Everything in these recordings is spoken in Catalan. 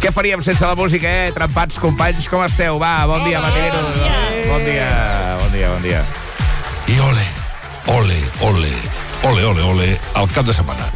Què faríem sense la música, trempats companys? Com esteu? Va, bon dia, matineros. Bon dia. I ole, el cap de setmana.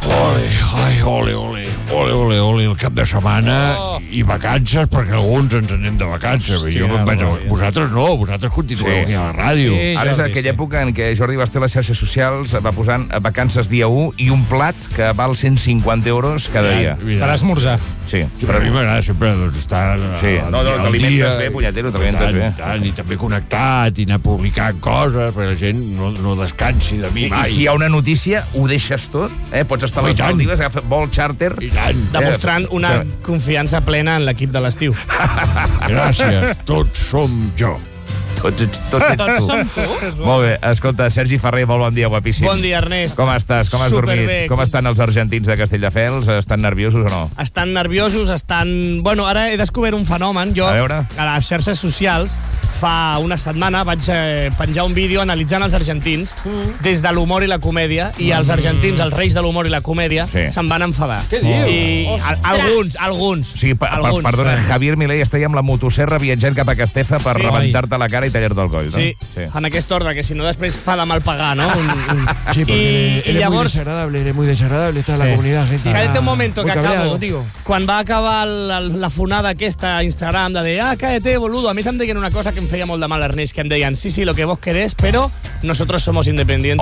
Ole, el cap de setmana i vacances, perquè alguns ens anem de vacances. Jo me'n vaig a... Vosaltres no, vosaltres continueu aquí a la ràdio. Ara és aquella època en què Jordi Basté a les xarxes socials va posant vacances dia 1 i un plat que val 150 euros cada dia. Per esmorzar. Sí. Però a mi m'agrada sempre estar t'alimentes bé, punyetero, t'alimentes bé. I també connectat i anar publicant coses, perquè la gent no descansi de mi mai. I si hi ha una notícia, ho deixes tot? Pots estar a les Maldives, agafar vol charter... Demostrant una confiança plena en l'equip de l'estiu. Gràcies, tots som jo. Tots ets tu. Molt bé, escolta, Sergi Ferrer, molt bon dia, guapíssim. Bon dia, Ernest. Com estàs? Com has dormit? Com estan els argentins de Castelldefels? Estan nerviosos o no? Estan nerviosos, Bueno, ara he descobert un fenomen. Jo, a les xarxes socials, fa una setmana vaig penjar un vídeo analitzant els argentins des de l'humor i la comèdia, i els argentins, els reis de l'humor i la comèdia, se'n van enfadar. Què dius? I alguns. O sigui, perdona, Javier Milei està amb la motosserra viatjant cap a Castefa per rebentar-te la cara i tallar-te el coll, no? Sí, en aquest ordre, que si no després fa de mal pagar, ¿no? Sí, porque eres muy desagradable toda la comunidad argentina. Cállate un momento, que acabo. Quan va acabar la fonada aquesta a Instagram de cállate, boludo, a mi se'm deien una cosa que em feia molt de mal, Ernest, que em deien, sí, lo que vos querés, pero nosotros somos independientes.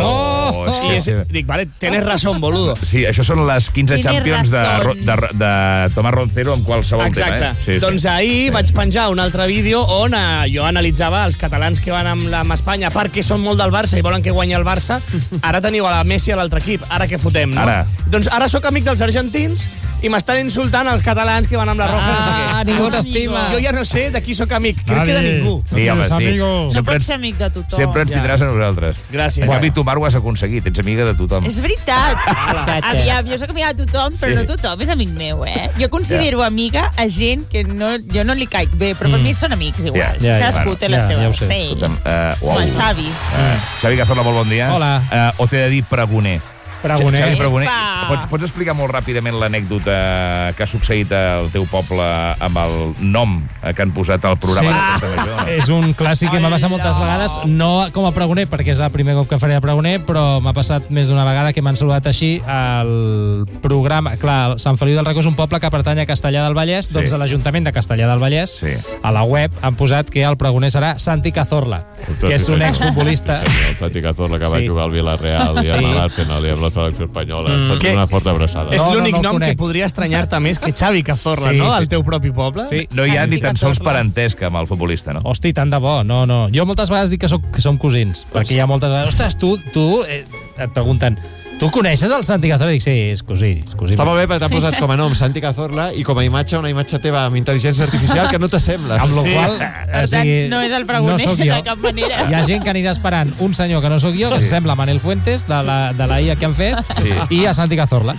Dic, vale, tienes razón, boludo. Sí, això són les 15 Champions de Tomás Roncero en qualsevol tema. Exacte. Doncs ahir vaig penjar un altre vídeo on jo analitzava els catalans que van amb Espanya perquè són molt del Barça i volen que guanyi el Barça. Ara teniu a la Messi a l'altre equip. Ara què fotem, no? Doncs ara sóc amic dels argentins i m'estan insultant els catalans que van amb la roja. Ningú t'estima. Jo ja no sé de qui sóc amic. Crec que de ningú. Sí, home, sí. No pots ser amic de tothom. Sempre ens tindràs a nosaltres. Gràcies. En canvi, tu, Mar, ho has aconseguit. Ets amiga de tothom. És veritat. Aviam, jo sóc amiga de tothom, però no tothom és amic meu, Jo considero amiga a gent que jo no li caic bé, però per mi són amics iguals. Cadascú té la seva. Sí. Com el Xavi. Xavi Cazorla, molt bon dia. Hola. O t'he de dir Pregoner? Xavi Pregoner, Epa! pots explicar molt ràpidament l'anècdota que ha succeït al teu poble amb el nom que han posat al programa de Festa Major? És un clàssic que m'ha passat moltes vegades, no com a pregoner, perquè és el primer cop que faré de pregoner, però m'ha passat més d'una vegada que m'han saludat així al programa. Clar, Sant Feliu del Racó és un poble que pertany a Castellar del Vallès, doncs a l'Ajuntament de Castellar del Vallès, a la web han posat que el pregoner serà Santi Cazorla, que és un exfutbolista. El Santi Cazorla que va jugar al Villarreal i amb l'Arsenal i amb la selecció espanyola. Una forta abraçada. És l'únic nom que podria estranyar-te més que Xavi Cazorla, no? Al teu propi poble. No hi ha ni tan sols parentesc amb el futbolista, no? Hosti, tant de bo, no. Jo moltes vegades dic que som cosins, perquè hi ha moltes vegades, ostres, tu et pregunten, tu coneixes el Santi Cazorla? Dic, sí, és cosí. Està molt bé, perquè t'ha posat com a nom Santi Cazorla i com a imatge, una imatge teva amb intel·ligència artificial que no t'assembla. Amb la qual per tant, no és el pregoner de cap manera. Hi ha gent que anirà esperant un senyor que no sóc jo, que s'assembla a Manel Fuentes, de la IA que han fet, i a Santi Cazorla.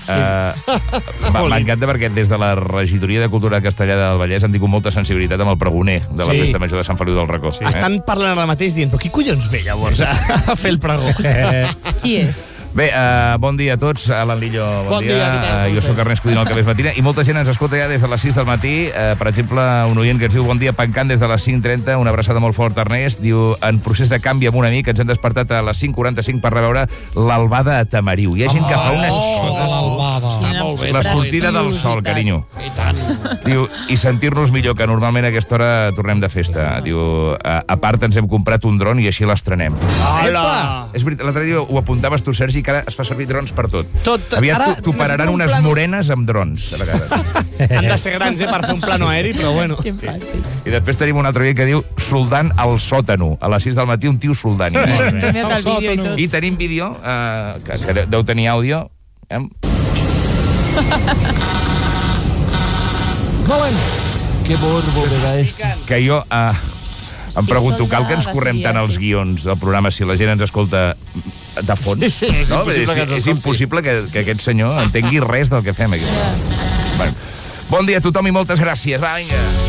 M'encanta perquè des de la Regidoria de Cultura de Castellar del Vallès han tingut molta sensibilitat amb el pregoner de la Festa Major de Sant Feliu del Racó. Estan parlant ara mateix dient, però qui collons ve llavors a fer el pregó? Qui és? Bé, bon dia a tots. Alan Lillo, bon dia. Jo sóc Ernest Codina, el que més matina, i molta gent ens escolta ja des de les 6 del matí. Per exemple, un oient que ens diu bon dia pencant des de les 5:30, una abraçada molt forta, Ernest. Diu, en procés de canvi amb un amic, ens han despertat a les 5:45 per reveure l'albada a Tamariu. Hi ha gent que fa unes coses. La sortida del sol, carinyo. I tant. Diu, i sentir-nos millor, que normalment a aquesta hora tornem de festa. Diu, a part ens hem comprat un dron i així l'estrenem. És veritat, l'altre dia ho apuntaves tu, Sergi, que ara es fa servir drons per tot. Aviat t'operaran unes morenes amb drons, de vegades. Han de ser grans, per fer un plano aeri, però bueno. Quin fàstic. I després tenim un altre dia que diu soldant al sòtano. A les 6 del matí un tio soldant. I tenim vídeo, que deu tenir àudio. Que borbo era esto. Que jo em pregunto, cal que ens correm tant els guions del programa si la gent ens escolta de fons? És impossible que aquest senyor entengui res del que fem aquí. Bon dia a tothom i moltes gràcies. Va, vinga.